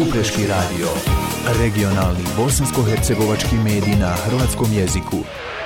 Kupreški radio, regionalni bosansko-hercegovački medij na hrvatskom jeziku.